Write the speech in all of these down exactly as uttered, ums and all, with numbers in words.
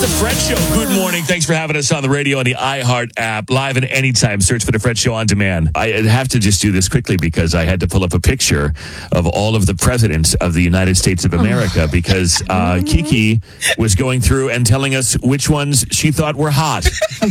The Fred Show. Good morning. Thanks for having us on the radio and the iHeart app. Live and anytime. Search for The Fred Show on demand. I have to just do this quickly because I had to pull up a picture of all of the presidents of the United States of America because uh, Kiki was going through and telling us which ones she thought were hot.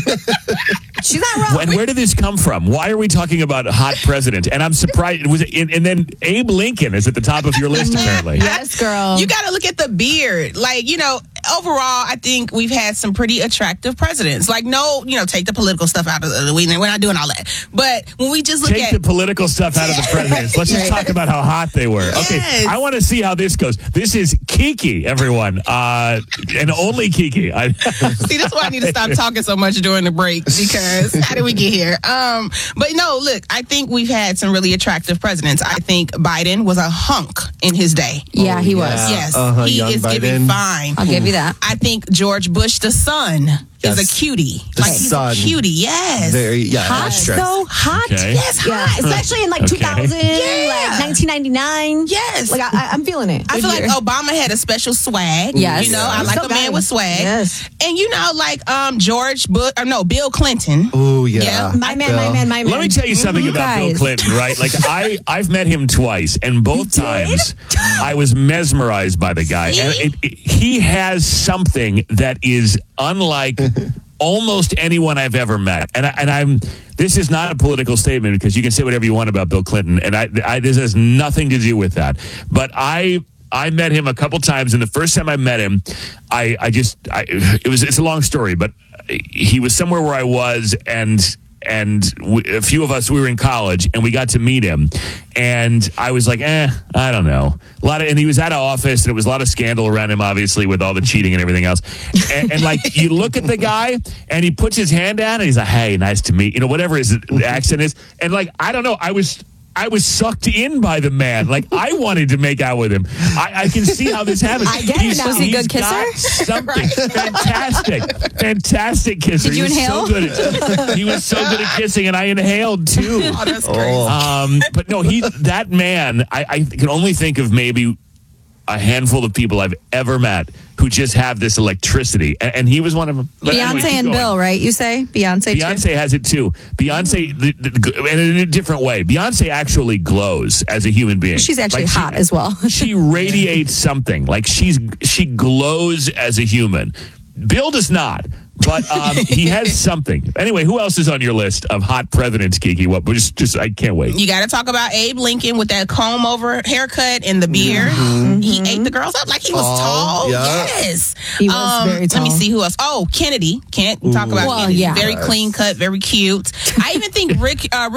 She's not wrong. And where did this come from? Why are we talking about hot president? And I'm surprised. It was, and, and then Abe Lincoln is at the top of your list, apparently. Yes, girl. You got to look at the beard. Like, you know, overall, I think we've had some pretty attractive presidents. Like, no, you know, take the political stuff out of the way. We're not doing all that. But when we just look Take at the political stuff out of the presidents. Let's just talk about how hot they were. Okay, Yes. I want to see how this goes. This is Kiki, everyone, uh, and only Kiki. I, See, that's why I need to stop talking so much during the break because how did we get here? Um, but no, look, I think we've had some really attractive presidents. I think Biden was a hunk in his day. Yeah, he was. yeah. Yes, Uh-huh, he young is Biden. giving fine. I'll give you that. I think George Bush, the son, Yes. is a cutie. The like he's son. a cutie. Yes. Very, yeah, Hot, extra. so hot. Okay. Yes, Yeah, hot. especially in like Okay. two thousand, Yeah. like nineteen ninety-nine. Yes. Like, I, I'm feeling it. I Good feel like year. Obama had a special swag. Yes. You know, I Yeah. like Still a got man him. with swag. Yes. And you know, like um George Bush, or no, Bill Clinton. Oh, yeah. Yeah. My man, my man, my man. let me tell you something Mhm. about Bill Guys. Clinton, right? Like, I, I've met him twice, and both times I was mesmerized by the guy. And it, it, he has something that is unlike almost anyone I've ever met. And, I, and I'm... This is not a political statement because you can say whatever you want about Bill Clinton, and I, I this has nothing to do with that. But I I met him a couple times, and the first time I met him, I I just I, it was it's a long story, but he was somewhere where I was, and and we, a few of us we were in college, and we got to meet him, and I was like, eh, I don't know, a lot of, and he was at an office, and it was a lot of scandal around him, obviously, with all the cheating and everything else, and, and like you look at the guy, and he puts his hand down, and he's like, hey, nice to meet you, know, whatever his accent is, and like I don't know, I was. I was sucked in by the man. Like, I wanted to make out with him. I, I can see how this happens. I get it He's- now. Was he a he's good got kisser? Something. Fantastic. Fantastic kisser. Did you he was inhale? So good at, he was so good at kissing, and I inhaled, too. Oh, that's crazy. Um, but no, he that man, I, I can only think of maybe a handful of people I've ever met who just have this electricity, and, and he was one of them. But anyway, Beyonce keep and going. Bill, right? You say Beyonce. too? Beyonce has it too. Beyonce, the, the, and in a different way. Beyonce actually glows as a human being. She's actually Like, she- hot as well. She radiates something. Like she's she glows as a human. Bill does not, but um, he has something. Anyway, who else is on your list of hot presidents, Kiki? What? Just, just I can't wait. You got to talk about Abe Lincoln with that comb over haircut and the beard. He ate the girls up like he was Tall, tall. yeah. Yes. He was very Let me tall. see who else. Oh, Kennedy. Can't talk about Well, Kennedy. yeah. Very clean cut, very cute. I even think Rick, uh, Rick